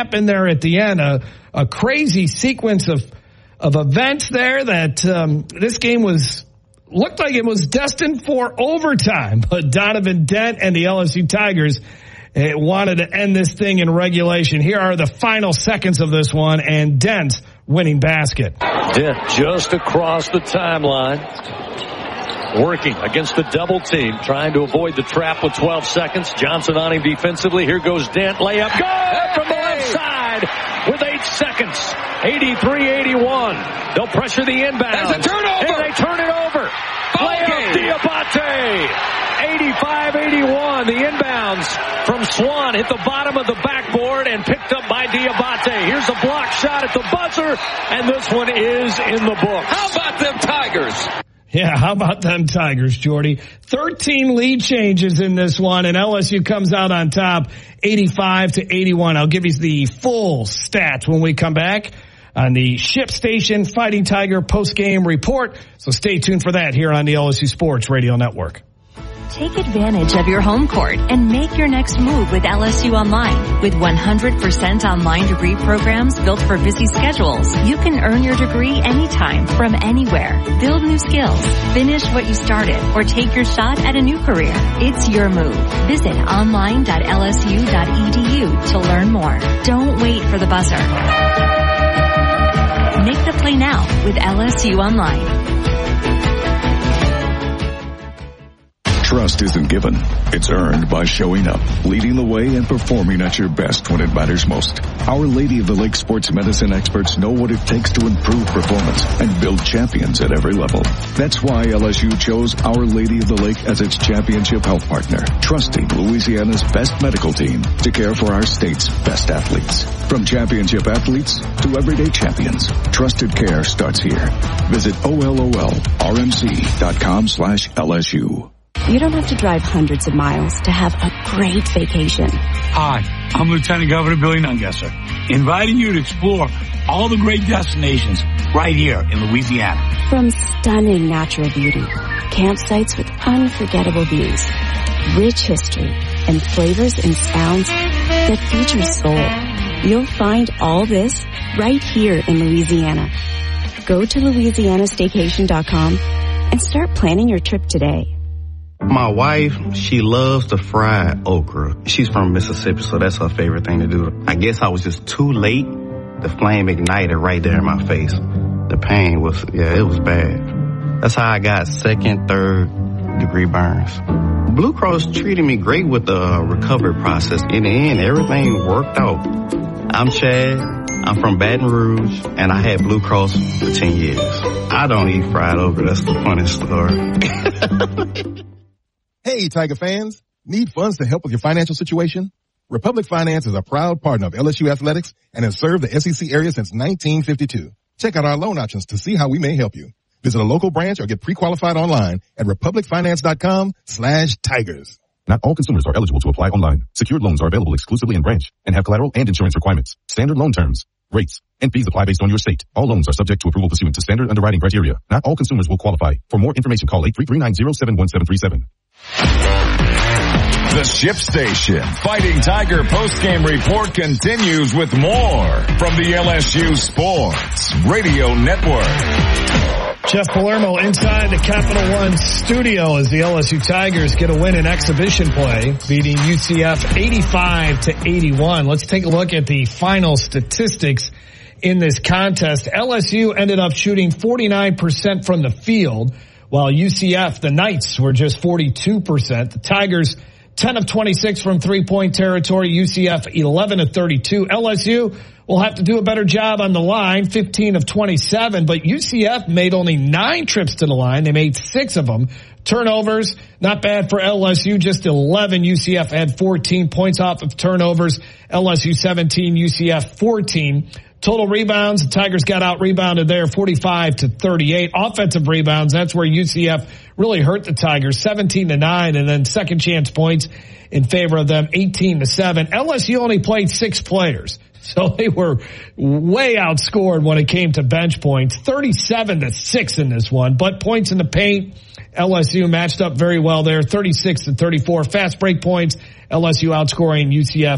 happened there at the end, a crazy sequence of events there that this game looked like it was destined for overtime. But Donovan Dent and the LSU Tigers wanted to end this thing in regulation. Here are the final seconds of this one, and Dent's winning basket. Dent just across the timeline. Working against the double team, trying to avoid the trap with 12 seconds. Johnson on him defensively. Here goes Dent. Layup. Good from the left side with 8 seconds. 83-81. They'll pressure the inbound. There's a turnover. And they turn it over. Layup Diabate. 85-81. The inbounds from Swan hit the bottom of the backboard and picked up by Diabate. Here's a block shot at the buzzer, and this one is in the books. How about them Tigers? Yeah, how about them Tigers, Jordy? 13 lead changes in this one, and LSU comes out on top, 85-81. I'll give you the full stats when we come back on the Ship Station Fighting Tiger post-game report. So stay tuned for that here on the LSU Sports Radio Network. Take advantage of your home court and make your next move with LSU Online. With 100% online degree programs built for busy schedules, you can earn your degree anytime from anywhere. Build new skills, finish what you started, or take your shot at a new career. It's your move. Visit online.lsu.edu to learn more. Don't wait for the buzzer. Make the play now with LSU Online. Trust isn't given. It's earned by showing up, leading the way, and performing at your best when it matters most. Our Lady of the Lake sports medicine experts know what it takes to improve performance and build champions at every level. That's why LSU chose Our Lady of the Lake as its championship health partner, trusting Louisiana's best medical team to care for our state's best athletes. From championship athletes to everyday champions, trusted care starts here. Visit OLOLRMC.com/LSU. You don't have to drive hundreds of miles to have a great vacation. Hi, I'm Lieutenant Governor Billy Nungesser, inviting you to explore all the great destinations right here in Louisiana. From stunning natural beauty, campsites with unforgettable views, rich history, and flavors and sounds that feature soul. You'll find all this right here in Louisiana. Go to LouisianaStaycation.com and start planning your trip today. My wife, she loves to fry okra. She's from Mississippi, so that's her favorite thing to do. I guess I was just too late. The flame ignited right there in my face. The pain was, it was bad. That's how I got second, third degree burns. Blue Cross treated me great with the recovery process. In the end, everything worked out. I'm Chad. I'm from Baton Rouge, and I had Blue Cross for 10 years. I don't eat fried okra. That's the funniest story. Hey, Tiger fans. Need funds to help with your financial situation? Republic Finance is a proud partner of LSU Athletics and has served the SEC area since 1952. Check out our loan options to see how we may help you. Visit a local branch or get pre-qualified online at republicfinance.com/tigers. Not all consumers are eligible to apply online. Secured loans are available exclusively in branch and have collateral and insurance requirements. Standard loan terms, rates, and fees apply based on your state. All loans are subject to approval pursuant to standard underwriting criteria. Not all consumers will qualify. For more information, call 833-907-1737. The Ship Station Fighting Tiger postgame report continues with more from the LSU Sports Radio Network. Jeff Palermo inside the Capital One studio as the LSU Tigers get a win in exhibition play, beating UCF 85-81. Let's take a look at the final statistics in this contest. LSU ended up shooting 49% from the field, while UCF, the Knights, were just 42%. The Tigers, 10 of 26 from three-point territory. UCF, 11 of 32. LSU will have to do a better job on the line, 15 of 27. But UCF made only 9 trips to the line. They made 6 of them. Turnovers, not bad for LSU, just 11. UCF had 14 points off of turnovers. LSU 17, UCF 14. Total rebounds, the Tigers got out-rebounded there, 45-38. Offensive rebounds, that's where UCF really hurt the Tigers, 17-9, and then second chance points in favor of them, 18-7. LSU only played 6 players, so they were way outscored when it came to bench points, 37-6 in this one. But points in the paint, LSU matched up very well there, 36-34. Fast break points, LSU outscoring UCF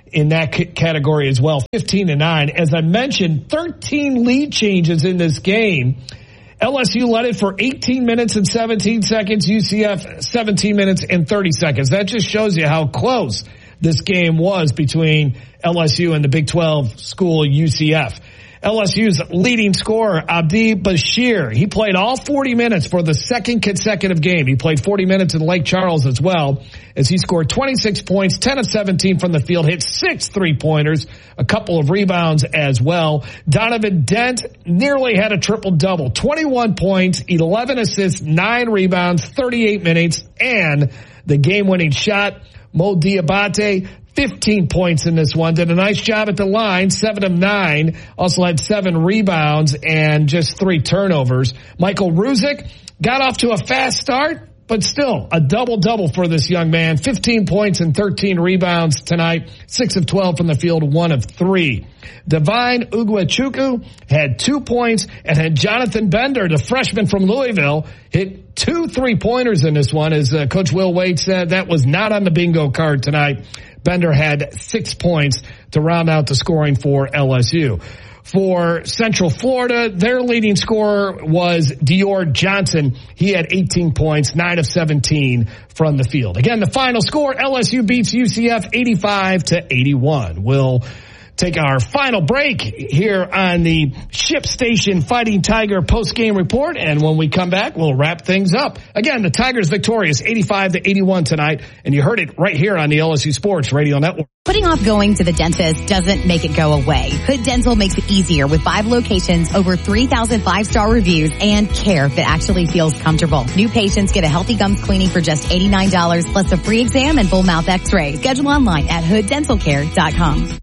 in that category as well, 15-9. As I mentioned, 13 lead changes in this game. LSU led it for 18 minutes and 17 seconds. UCF 17 minutes and 30 seconds. That just shows you how close this game was between LSU and the Big 12 school UCF. LSU's leading scorer, Abdi Bashir, he played all 40 minutes for the second consecutive game. He played 40 minutes in Lake Charles as well, as he scored 26 points, 10 of 17 from the field, hit 6 3-pointers, a couple of rebounds as well. Donovan Dent nearly had a triple-double, 21 points, 11 assists, 9 rebounds, 38 minutes, and the game-winning shot. Mo Diabate, 15 points in this one. Did a nice job at the line, 7 of 9. Also had 7 rebounds and just 3 turnovers. Michael Ruzick got off to a fast start, but still a double-double for this young man. 15 points and 13 rebounds tonight. 6 of 12 from the field, 1 of 3. Divine Ugwechukwu had 2 points, and had Jonathan Bender, the freshman from Louisville, hit 2 3-pointers in this one. As Coach Will Wade said, that was not on the bingo card tonight. Bender had 6 points to round out the scoring for LSU. For Central Florida, their leading scorer was Dior Johnson. He had 18 points, 9 of 17 from the field. Again, the final score, LSU beats UCF 85-81. We'll take our final break here on the Ship Station Fighting Tiger post-game report, and when we come back, we'll wrap things up. Again, the Tigers victorious 85-81 tonight, and you heard it right here on the LSU Sports Radio Network. Putting off going to the dentist doesn't make it go away. Hood Dental makes it easier with 5 locations, over 3,000 5-star reviews, and care that actually feels comfortable. New patients get a healthy gums cleaning for just $89, plus a free exam and full mouth x-ray. Schedule online at hooddentalcare.com.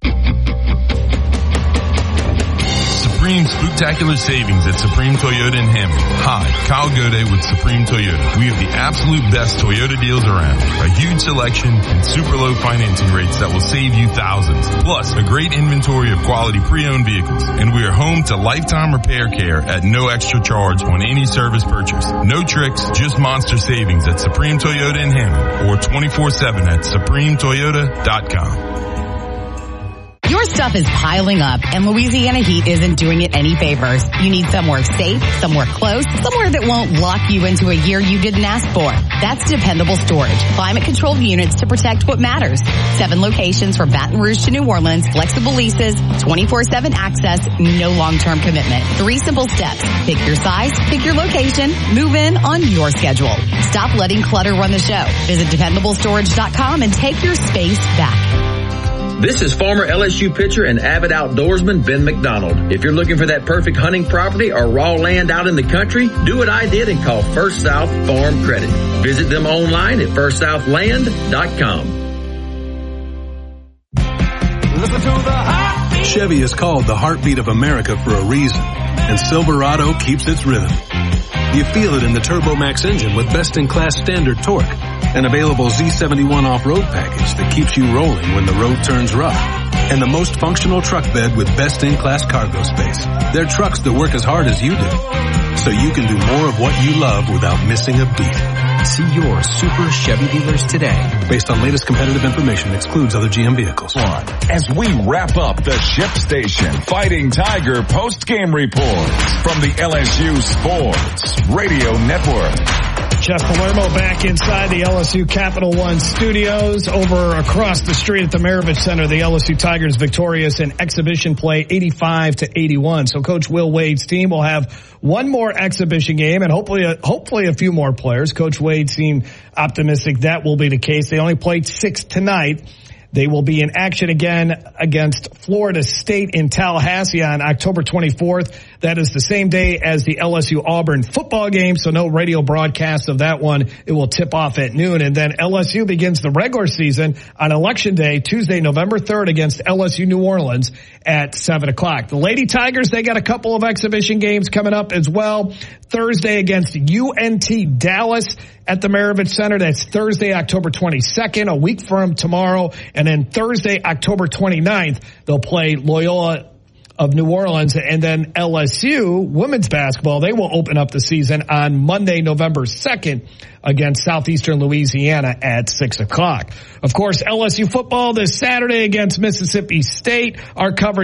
Supreme Spooktacular Savings at Supreme Toyota in Hammond. Hi, Kyle Goday with Supreme Toyota. We have the absolute best Toyota deals around. A huge selection and super low financing rates that will save you thousands. Plus, a great inventory of quality pre-owned vehicles. And we are home to lifetime repair care at no extra charge on any service purchase. No tricks, just monster savings at Supreme Toyota in Hammond or 24/7 at supremetoyota.com. Your stuff is piling up, and Louisiana Heat isn't doing it any favors. You need somewhere safe, somewhere close, somewhere that won't lock you into a year you didn't ask for. That's dependable storage. Climate-controlled units to protect what matters. 7 locations from Baton Rouge to New Orleans, flexible leases, 24/7 access, no long-term commitment. 3 simple steps. Pick your size, pick your location, move in on your schedule. Stop letting clutter run the show. Visit DependableStorage.com and take your space back. This is former LSU pitcher and avid outdoorsman Ben McDonald. If you're looking for that perfect hunting property or raw land out in the country, do what I did and call First South Farm Credit. Visit them online at firstsouthland.com. Listen to the heartbeat. Chevy is called the heartbeat of America for a reason, and Silverado keeps its rhythm. You feel it in the TurboMax engine with best-in-class standard torque, an available Z71 off-road package that keeps you rolling when the road turns rough, and the most functional truck bed with best-in-class cargo space. They're trucks that work as hard as you do, so you can do more of what you love without missing a beat. See your Super Chevy dealers today. Based on latest competitive information, excludes other GM vehicles. As we wrap up the Ship Station Fighting Tiger post-game report from the LSU Sports Radio Network. Jeff Palermo back inside the LSU Capital One studios. Over across the street at the Maravich Center, the LSU Tigers victorious in exhibition play 85-81. So Coach Will Wade's team will have one more exhibition game and hopefully a few more players. Coach Wade seemed optimistic that will be the case. They only played 6 tonight. They will be in action again against Florida State in Tallahassee on October 24th. That is the same day as the LSU-Auburn football game, so no radio broadcast of that one. It will tip off at noon. And then LSU begins the regular season on Election Day, Tuesday, November 3rd, against LSU New Orleans at 7 o'clock. The Lady Tigers, they got a couple of exhibition games coming up as well. Thursday against UNT Dallas at the Maravich Center. That's Thursday, October 22nd, a week from tomorrow. And then Thursday, October 29th, they'll play Loyola of New Orleans. And then LSU women's basketball, they will open up the season on Monday, November 2nd against Southeastern Louisiana at 6 o'clock. Of course, LSU football this Saturday against Mississippi State. Our coverage